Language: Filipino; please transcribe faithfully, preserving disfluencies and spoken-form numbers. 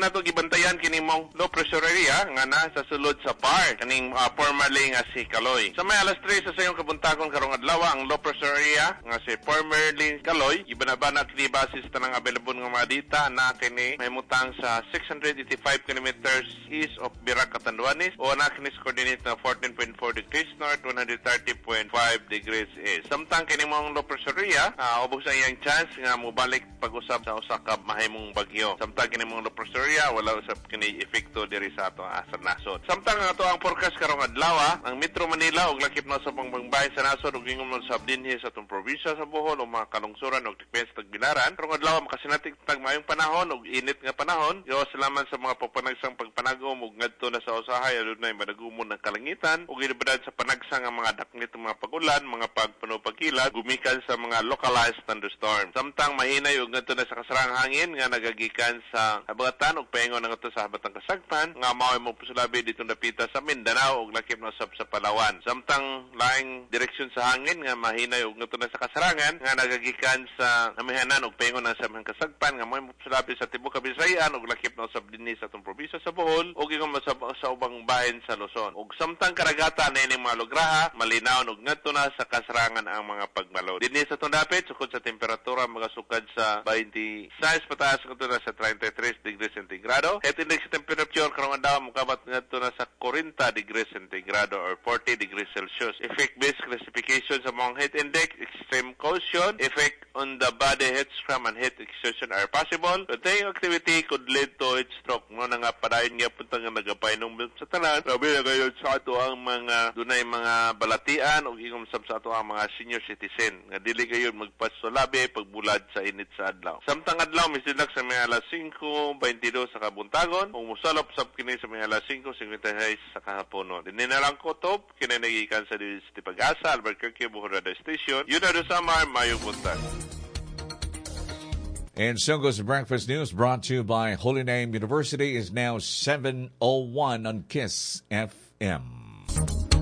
nato gibantayan kini mong low pressure area nga na sa sulod sa bar kaning uh, formerly nga si Kaloy. Sa may alas tres sa sayong kabuntagon karong adlaw ang low pressure area nga si formerly Kaloy ibanabana kini basis tanang available nga mga data na kini may mutang sa six hundred eighty-five kilometers east of Birac, Catanduanes o na kini coordinate na fourteen point four degrees north, one hundred thirty point five degrees east. Samtang kini mong low pressure area uh, ubos sa iyang chance nga mobalik pag-usab sa usa ka mahimong bagyo. Samtang kini mong low pressure area wala usab kini epekto diri sa ato asar nasod. Samtang ato ang forecast karong adlaw, ang Metro Manila ug lakip na sa pangbangbahin sa nasod ug ingom sa dinhi sa atong probinsya sa Bohol o mga kalungsuran ug tikpen sa Tagbilaran. Karong adlaw makasinatig tag mayong panahon ug init nga panahon. Yo salamat sa mga papanagsang pagpanagom ug ngadto na sa usahay adunay madagumon ng kalangitan ug ilibadad sa panagsang ang mga daknit mga pagulan, mga pagpuno pagkilat gumikan sa mga localized thunderstorms. Samtang mahinay ug ngadto na sa kasarang hangin nga nagagikan sa habagatan ug paingon ngadto sa habatang kasagpan nga mao mo pusulabi dito napita sa Mindanao ug lakip na usab sa Palawan. Samtang laing direksyon sa hangin nga mahinay ug ngadto na sa kasarangan nga nagagikan sa amihanan ug paingon na sa mga kasagpan nga mao mo pusulabi sa tibuok Kabisayan ug lakip na usab dinhi sa atong probinsya sa Bohol ug ingong sa, sa ubang bahin sa Luzon. Ug samtang karagatan na ining mga lugraha malinaw ug ngadto na sa kasarangan ang mga pagbalod. Dinhi sa atong dapit sukod sa temperatura magasukad sa twenty-six pataas ngadto na sa thirty-three degrees centigrado. Heat index temperature karong adlaw mokabat ngadto na sa forty degrees centigrado or forty degrees Celsius. Effect-based classification sa mga heat index, extreme caution, effect on the body, heat strom and heat exhaustion are possible. Continuing activity could lead to heat stroke. No na nga padayon nga punta nga nagapainom sa tanan. Sabi na kayo sa ato ang mga dunay mga balatian o hingom sab sa ato ang mga senior citizen. Nga dili kayo magpasulabi pagbulad sa init sa adlaw. Samtang adlaw misdinak sa may alas cinco twenty-two sa kabuntagon ug musalop sab kini sa may alas cinco fifty-six sa kahaponon. Dinhi na lang kutob kini nagikan sa City Pag-asa, Albuquerque, Bohol Radio Station. Yun na do Samar, Mayong buntag. And so goes the Breakfast News brought to you by Holy Name University is now seven oh one on KISS F M.